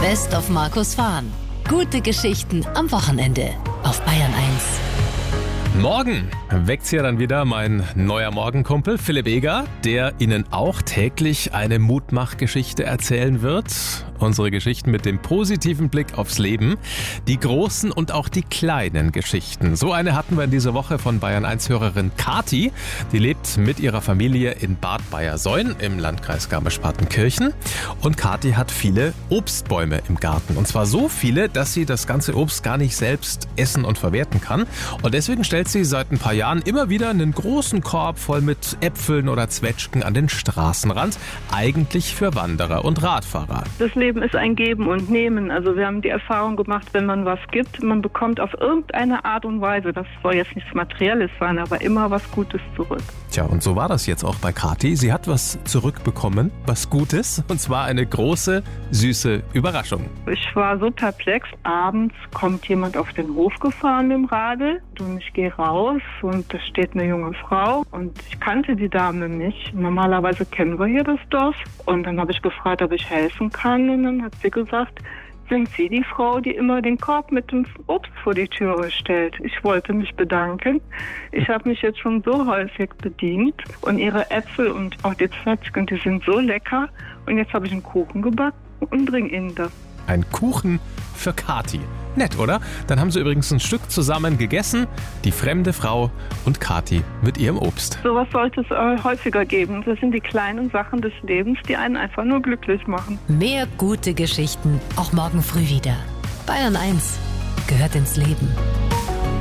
Best of Markus Fahn. Gute Geschichten am Wochenende auf Bayern 1. Morgen weckt's ja dann wieder mein neuer Morgenkumpel Philipp Eger, der Ihnen auch täglich eine Mutmachgeschichte erzählen wird. Unsere Geschichten mit dem positiven Blick aufs Leben. Die großen und auch die kleinen Geschichten. So eine hatten wir in dieser Woche von Bayern 1-Hörerin Kathi. Die lebt mit ihrer Familie in Bad Bayersoien im Landkreis Garmisch-Partenkirchen. Und Kathi hat viele Obstbäume im Garten. Und zwar so viele, dass sie das ganze Obst gar nicht selbst essen und verwerten kann. Und deswegen stellt sie seit ein paar Jahren immer wieder einen großen Korb voll mit Äpfeln oder Zwetschgen an den Straßenrand. Eigentlich für Wanderer und Radfahrer. Das Leben ist ein Geben und Nehmen. Also wir haben die Erfahrung gemacht, wenn man was gibt, man bekommt auf irgendeine Art und Weise, das soll jetzt nichts Materielles sein, aber immer was Gutes zurück. Tja, und so war das jetzt auch bei Kathi. Sie hat was zurückbekommen, was Gutes, und zwar eine große, süße Überraschung. Ich war so perplex. Abends kommt jemand auf den Hof gefahren mit dem Radl und ich gehe raus und da steht eine junge Frau und ich kannte die Dame nicht. Normalerweise kennen wir hier das Dorf und dann habe ich gefragt, ob ich helfen kann und dann hat sie gesagt, sind Sie die Frau, die immer den Korb mit dem Obst vor die Türe stellt? Ich wollte mich bedanken. Ich habe mich jetzt schon so häufig bedient und Ihre Äpfel und auch die Zwetschgen, die sind so lecker und jetzt habe ich einen Kuchen gebacken und bringe Ihnen das. Ein Kuchen für Kathi. Nett, oder? Dann haben sie übrigens ein Stück zusammen gegessen, die fremde Frau und Kathi mit ihrem Obst. Sowas sollte es häufiger geben. Das sind die kleinen Sachen des Lebens, die einen einfach nur glücklich machen. Mehr gute Geschichten auch morgen früh wieder. Bayern 1 gehört ins Leben.